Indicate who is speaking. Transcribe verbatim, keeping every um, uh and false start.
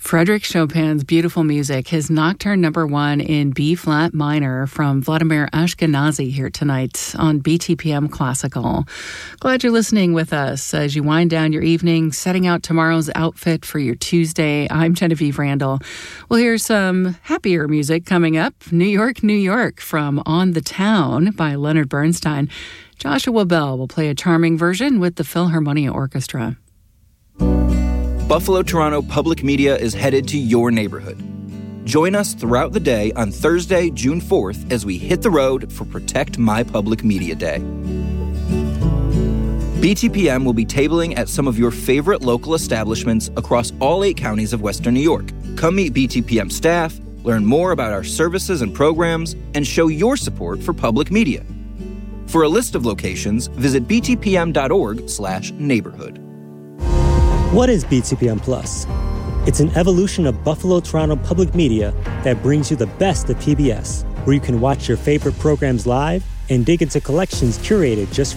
Speaker 1: Frédéric Chopin's beautiful music, his Nocturne number one in B-flat minor from Vladimir Ashkenazy here tonight on B T P M Classical. Glad you're listening with us as you wind down your evening, setting out tomorrow's outfit for your Tuesday. I'm Genevieve Randall. We'll hear some happier music coming up. New York, New York from On the Town by Leonard Bernstein. Joshua Bell will play a charming version with the Philharmonia Orchestra.
Speaker 2: Buffalo Toronto Public Media is headed to your neighborhood. Join us throughout the day on Thursday, June fourth, as we hit the road for Protect My Public Media Day. B T P M will be tabling at some of your favorite local establishments across all eight counties of Western New York. Come meet B T P M staff, learn more about our services and programs, and show your support for public media. For a list of locations, visit b t p m dot org slash neighborhood.
Speaker 3: What is B T P M Plus? It's an evolution of Buffalo Toronto Public Media that brings you the best of P B S, where you can watch your favorite programs live and dig into collections curated just